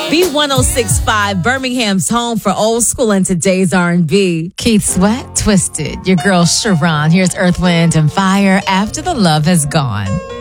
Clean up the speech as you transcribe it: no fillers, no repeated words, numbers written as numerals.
B1065, Birmingham's home for old school and today's R&B. Keith Sweat, Twisted. Your girl Sharon. Here's Earth, Wind, and Fire, After the Love Has Gone.